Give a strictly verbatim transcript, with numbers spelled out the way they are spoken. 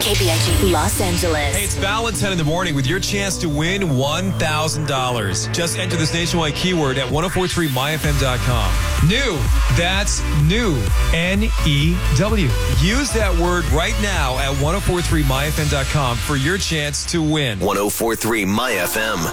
K B I G Los Angeles. Hey, it's Valentine in the morning with your chance to win one thousand dollars. Just enter this nationwide keyword at ten forty-three my f m dot com. New. That's new. N E W. Use that word right now at ten forty-three my f m dot com for your chance to win. ten forty-three My F M.